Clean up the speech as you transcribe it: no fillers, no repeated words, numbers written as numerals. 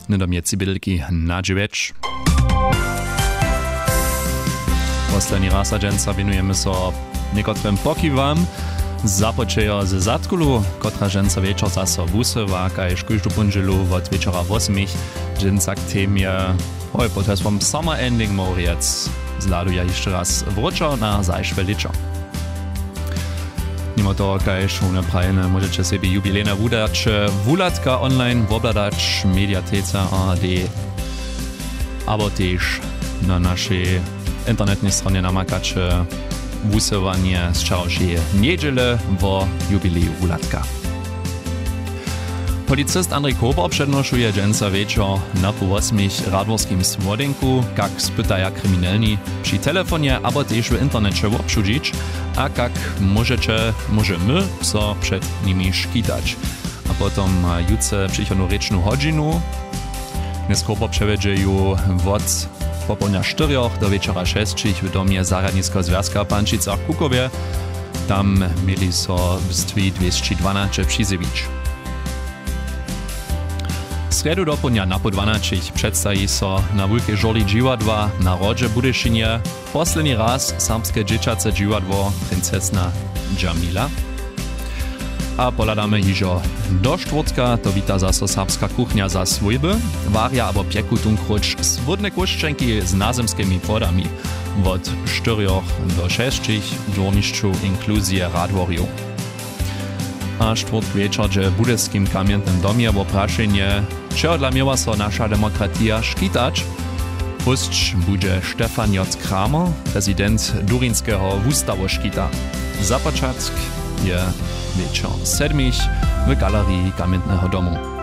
Niedomiecy bydlki na 9. Poslední raz a dženca venujemy so niekotrym pokiwam. Započejo ze Zatkulu, kotra dženca večer zaso wusywa, kajž kujždu punželu od večera 8. Dženca k temie potresłom Summer Ending Moriec. Zladuje jeszcze raz wrócza na zajszwe liczo. Mimo toho, kajž one prajene, możecie sobie jubilejne wudać wulatka online wobladać w mediatece ARD, aber też na naszej internetnej stronie namakać wusywanie z wczorajszej niedzielę w jubileju wulatka. Policist Andrzej Kober przednoszuje dženca večer na po 8 radworskim słodenku, jak spytaja kryminalni przy telefonie, albo też w internecie obszudzić, a jak możemy so przed nimi szkitać. A potom jutce przychodną ryczną godzinu, dnes Kober przewiedzie ju od popołudnia 4 do wieczora 6 w domie Zaradnickiego Związka Pančica w Kukowie. Tam mieli so w 212 przyzywić. W sredu do południa na po 12 przedstawi so na wielkiej żoli dziwadła na Rodze Budyszynie poslední raz serbskie dzieciace dziwadło Princesna Dżamila. A poladamy hižo do czwartka, to wita zaso serbska kuchnia za swojby, waria abo pieku tunkruć swodne kuszczenki z nazemskimi podami od 4 do 6 dworniszczu inkluzje radworiu. A czwartk wieczor w budyskim kamiennym domie w opraszenie, czego dla miała so nasza demokratia szkitać, hość będzie Stefan J. Kramer, prezydent Durinskiego Wustawu szkita. Za początek je wieczor 7 w galerii Kamiennego domu.